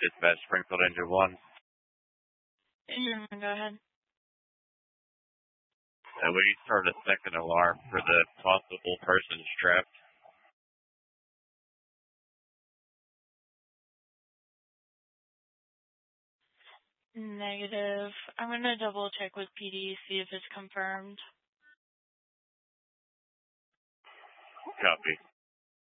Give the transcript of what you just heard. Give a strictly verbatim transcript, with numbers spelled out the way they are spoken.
Dispatch Springfield Engine one. Engine one, go ahead. And we start a second alarm for the possible person strapped. Negative. I'm going to double check with P D, see if it's confirmed. Copy.